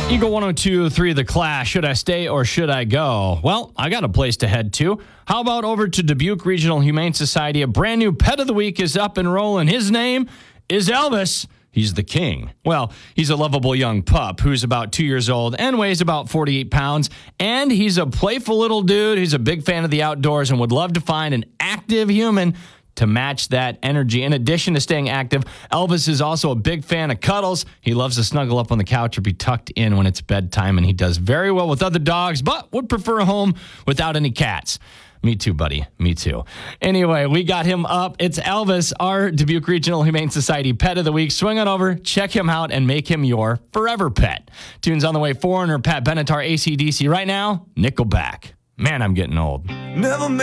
Eagle 102.3 The Clash. Should I stay or should I go? Well, I got a place to head to. How about over to Dubuque Regional Humane Society? A brand new pet of the week is up and rolling. His name is Elvis. He's the king. Well, he's a lovable young pup who's about 2 years old and weighs about 48 pounds. And he's a playful little dude. He's a big fan of the outdoors and would love to find an active human to match that energy. In addition to staying active, Elvis is also a big fan of cuddles. He loves to snuggle up on the couch or be tucked in when it's bedtime, and he does very well with other dogs, but would prefer a home without any cats. Me too, buddy. Me too. Anyway, we got him up. It's Elvis, our Dubuque Regional Humane Society Pet of the Week. Swing on over, check him out, and make him your forever pet. Tunes on the way, Foreigner, Pat Benatar, AC/DC. Right now, Nickelback. Man, I'm getting old. Never